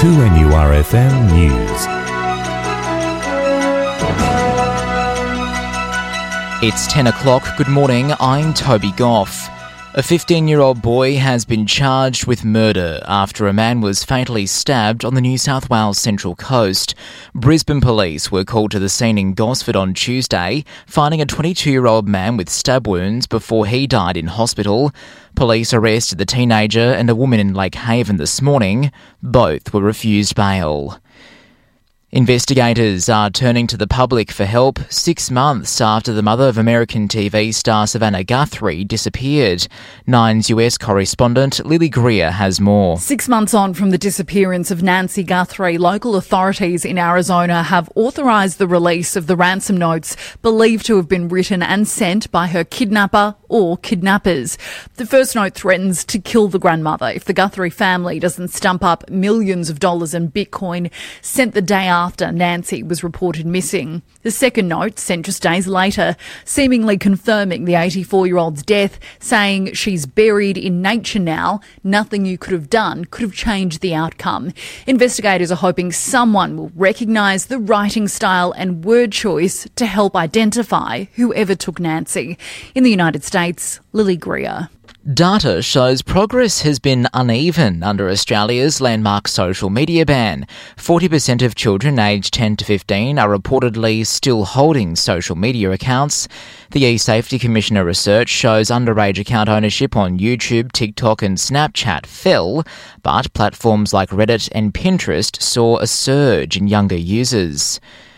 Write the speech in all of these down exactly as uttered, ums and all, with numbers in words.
two N U R F M News. It's ten o'clock. Good morning, I'm Toby Goff. A fifteen-year-old boy has been charged with murder after a man was fatally stabbed on the New South Wales Central Coast. Brisbane police were called to the scene in Gosford on Tuesday, finding a twenty-two-year-old man with stab wounds before he died in hospital. Police arrested the teenager and a woman in Lake Haven this morning. Both were refused bail. Investigators are turning to the public for help six months after the mother of American T V star Savannah Guthrie disappeared. Nine's U S correspondent Lily Greer has more. Six months on from the disappearance of Nancy Guthrie, local authorities in Arizona have authorised the release of the ransom notes believed to have been written and sent by her kidnapper or kidnappers. The first note threatens to kill the grandmother if the Guthrie family doesn't stump up millions of dollars in Bitcoin sent the day after after Nancy was reported missing. The second note, sent just days later, seemingly confirming the eighty-four-year-old's death, saying she's buried in nature now. Nothing you could have done could have changed the outcome. Investigators are hoping someone will recognise the writing style and word choice to help identify whoever took Nancy. In the United States, Lily Greer. Data shows progress has been uneven under Australia's landmark social media ban. forty percent of children aged ten to fifteen are reportedly still holding social media accounts. The eSafety Commissioner research shows underage account ownership on YouTube, TikTok and Snapchat fell, but platforms like Reddit and Pinterest saw a surge in younger users.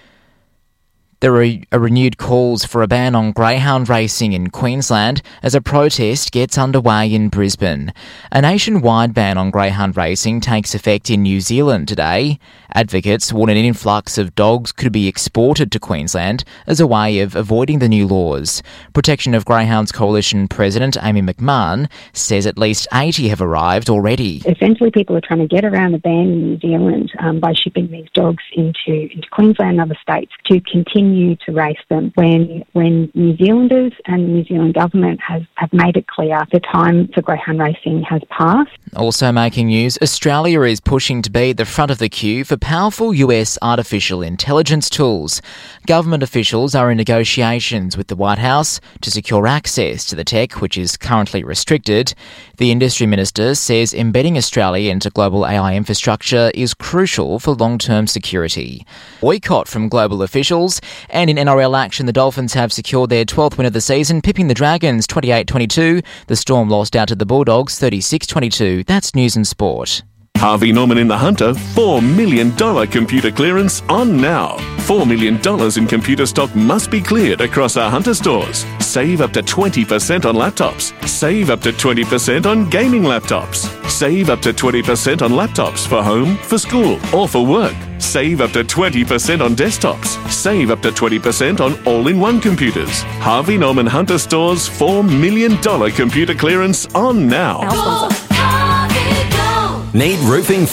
There are renewed calls for a ban on greyhound racing in Queensland as a protest gets underway in Brisbane. A nationwide ban on greyhound racing takes effect in New Zealand today. Advocates warn an influx of dogs could be exported to Queensland as a way of avoiding the new laws. Protection of Greyhounds Coalition President Amy McMahon says at least eighty have arrived already. Essentially, people are trying to get around the ban in New Zealand um, by shipping these dogs into, into Queensland and other states to continue to race them when when New Zealanders and the New Zealand government has have made it clear the time for greyhound racing has passed. Also making news, Australia is pushing to be at the front of the queue for powerful U S artificial intelligence tools. Government officials are in negotiations with the White House to secure access to the tech, which is currently restricted. The industry minister says embedding Australia into global A I infrastructure is crucial for long-term security. Boycott from global officials. And in N R L action, the Dolphins have secured their twelfth win of the season, pipping the Dragons twenty-eight twenty-two. The Storm lost out to the Bulldogs thirty-six twenty-two. That's news and sport. Harvey Norman in the Hunter, four million dollars computer clearance on now. four million dollars in computer stock must be cleared across our Hunter stores. Save up to twenty percent on laptops. Save up to twenty percent on gaming laptops. Save up to twenty percent on laptops for home, for school or for work. Save up to twenty percent on desktops. Save up to twenty percent on all-in-one computers. Harvey Norman Hunter stores, four million dollars computer clearance on now. Need roofing